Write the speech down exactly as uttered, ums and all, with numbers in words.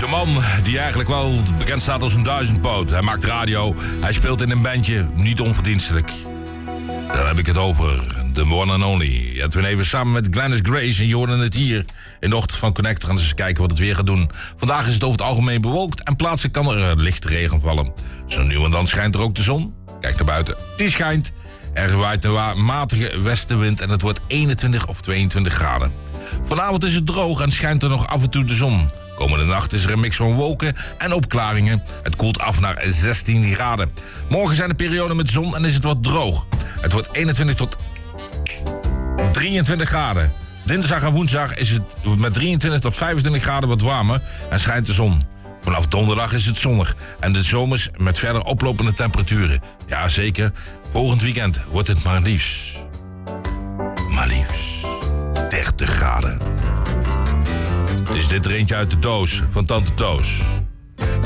De man die eigenlijk wel bekend staat als een duizendpoot. Hij maakt radio, hij speelt in een bandje, niet onverdienstelijk. Daar heb ik het over, the one and only. Ja, toen even samen met Glennis Grace en je hoorde het hier in de ochtend van Connector. En eens kijken wat het weer gaat doen. Vandaag is het over het algemeen bewolkt en plaatselijk kan er lichte regen vallen. Zo nu en dan schijnt er ook de zon. Kijk naar buiten, die schijnt. Er waait een matige westenwind en het wordt eenentwintig of tweeëntwintig graden. Vanavond is het droog en schijnt er nog af en toe de zon. Komende nacht is er een mix van wolken en opklaringen. Het koelt af naar zestien graden. Morgen zijn er perioden met zon en is het wat droog. Het wordt eenentwintig tot drieëntwintig graden. Dinsdag en woensdag is het met drieëntwintig tot vijfentwintig graden wat warmer en schijnt de zon. Vanaf donderdag is het zonnig en de zomers met verder oplopende temperaturen. Ja, zeker. Volgend weekend wordt het maar liefst. Maar liefst dertig graden. Is dit er eentje uit de doos van Tante Toos?